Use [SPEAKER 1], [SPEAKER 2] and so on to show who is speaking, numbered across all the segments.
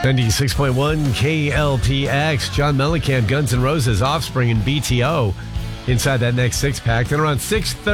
[SPEAKER 1] 96.1 KLPX. John Mellencamp, Guns N' Roses, Offspring, and BTO inside that next six-pack. Then around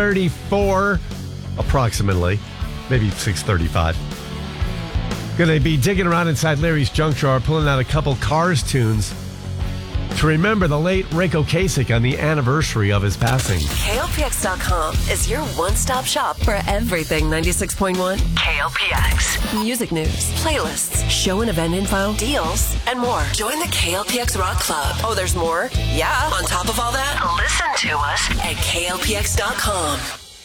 [SPEAKER 1] 6:34, approximately, maybe 6:35. Going to be digging around inside Larry's junk drawer, pulling out a couple Cars tunes to remember the late Rick Ocasek on the anniversary of his passing.
[SPEAKER 2] KLPX.com is your one-stop shop for everything 96.1 KLPX. Music news, playlists, show and event info, deals, and more. Join the KLPX Rock Club. Oh, there's more? Yeah. On top of all that, listen to us at KLPX.com.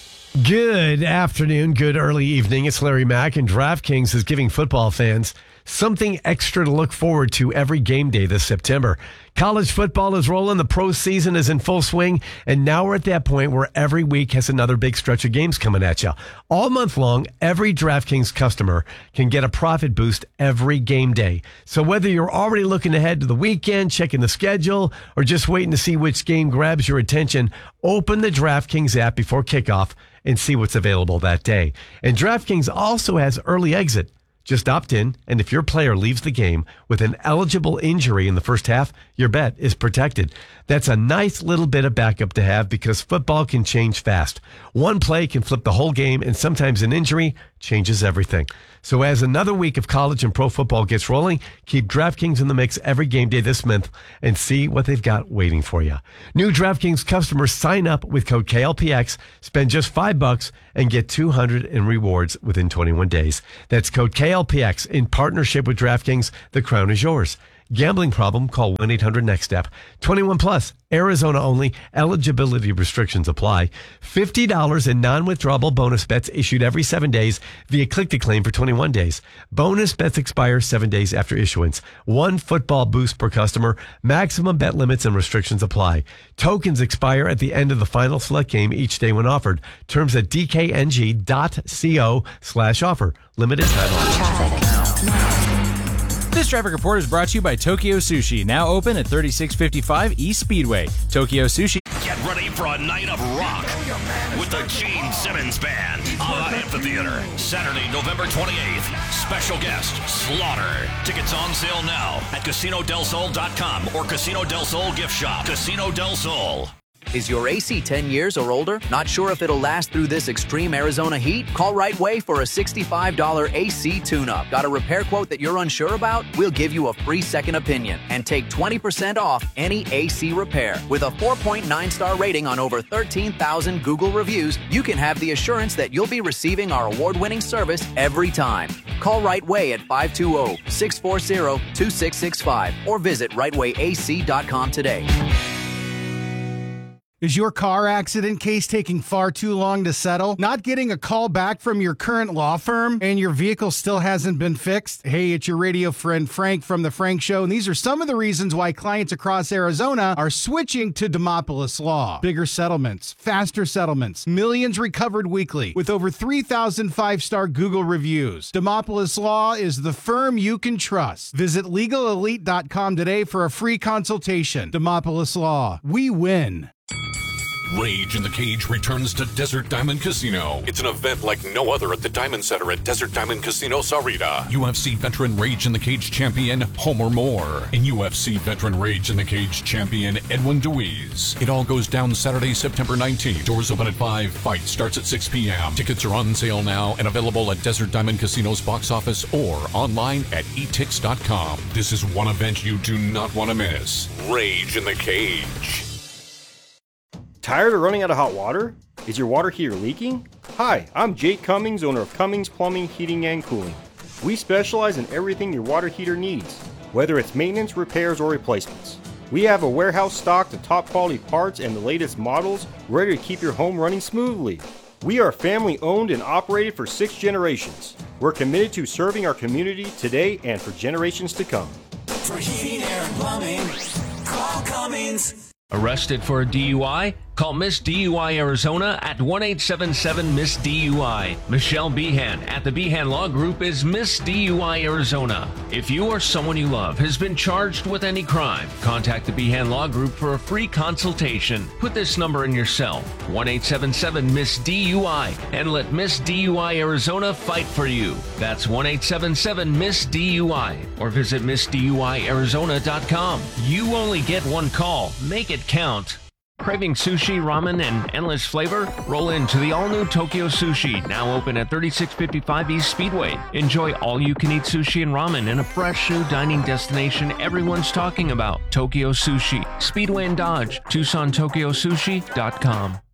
[SPEAKER 1] Good afternoon, good early evening. It's Larry Mack, and DraftKings is giving football fans something extra to look forward to every game day this September. College football is rolling, the pro season is in full swing, and now we're at that point where every week has another big stretch of games coming at you. All month long, every DraftKings customer can get a profit boost every game day. So whether you're already looking ahead to the weekend, checking the schedule, or just waiting to see which game grabs your attention, open the DraftKings app before kickoff and see what's available that day. And DraftKings also has early exit. Just opt in, and if your player leaves the game with an eligible injury in the first half, your bet is protected. That's a nice little bit of backup to have because football can change fast. One play can flip the whole game, and sometimes an injury changes everything. So as another week of college and pro football gets rolling, keep DraftKings in the mix every game day this month and see what they've got waiting for you. New DraftKings customers sign up with code KLPX, spend just $5 and get $200 in rewards within 21 days. That's code KLPX in partnership with DraftKings. The crown is yours. Gambling problem? Call 1-800-NEXT-STEP. 21 plus, Arizona only. Eligibility restrictions apply. $50 in non-withdrawable bonus bets issued every 7 days via click to claim for 21 days. Bonus bets expire 7 days after issuance. One football boost per customer. Maximum bet limits and restrictions apply. Tokens expire at the end of the final select game each day when offered. Terms at dkng.co/offer. Limited time.
[SPEAKER 3] This traffic report is brought to you by Tokyo Sushi, now open at 3655 East Speedway. Tokyo Sushi.
[SPEAKER 4] Get ready for a night of rock with the Gene Simmons Band, a la Amphitheater, Saturday, November 28th. Special guest, Slaughter. Tickets on sale now at CasinoDelSol.com or Casino Del Sol gift shop. Casino Del Sol.
[SPEAKER 5] Is your AC 10 years or older? Not sure if it'll last through this extreme Arizona heat? Call Right Way for a $65 AC tune-up. Got a repair quote that you're unsure about? We'll give you a free second opinion and take 20% off any AC repair. With a 4.9-star rating on over 13,000 Google reviews, you can have the assurance that you'll be receiving our award-winning service every time. Call Right Way at 520-640-2665 or visit rightwayac.com today.
[SPEAKER 6] Is your car accident case taking far too long to settle? Not getting a call back from your current law firm and your vehicle still hasn't been fixed? Hey, it's your radio friend Frank from The Frank Show, and these are some of the reasons why clients across Arizona are switching to Demopolis Law. Bigger settlements, faster settlements, millions recovered weekly with over 3,000 five-star Google reviews. Demopolis Law is the firm you can trust. Visit LegalElite.com today for a free consultation. Demopolis Law. We win.
[SPEAKER 7] Rage in the Cage returns to Desert Diamond Casino. It's an event like no other at the Diamond Center at Desert Diamond Casino, Sahuarita. UFC veteran Rage in the Cage champion Homer Moore and UFC veteran Rage in the Cage champion Edwin Deweese. It all goes down Saturday, September 19th. Doors open at 5. Fight starts at 6 p.m. Tickets are on sale now and available at Desert Diamond Casino's box office or online at etix.com. This is one event you do not want to miss. Rage in the Cage.
[SPEAKER 8] Tired of running out of hot water? Is your water heater leaking? Hi, I'm Jake Cummings, owner of Cummings Plumbing, Heating, and Cooling. We specialize in everything your water heater needs, whether it's maintenance, repairs, or replacements. We have a warehouse stocked of top quality parts and the latest models ready to keep your home running smoothly. We are family owned and operated for 6 generations. We're committed to serving our community today and for generations to come.
[SPEAKER 9] For heating, air, and plumbing, call Cummings.
[SPEAKER 10] Arrested for a DUI?
[SPEAKER 9] Call Miss DUI Arizona at 1-877-MISS-DUI. Michelle Behan at the Behan Law Group is Miss DUI Arizona. If you or someone you love has been charged with any crime, contact the Behan Law Group for a free consultation. Put this number in your cell, 1-877-MISS-DUI, and let Miss DUI Arizona fight for you. That's 1-877-MISS-DUI, or visit MissDUIArizona.com. You only get one call. Make it count. Craving sushi, ramen, and endless flavor? Roll into the all-new Tokyo Sushi, now open at 3655 East Speedway. Enjoy all-you-can-eat sushi and ramen in a fresh new dining destination everyone's talking about. Tokyo Sushi, Speedway and Dodge, TucsonTokyoSushi.com.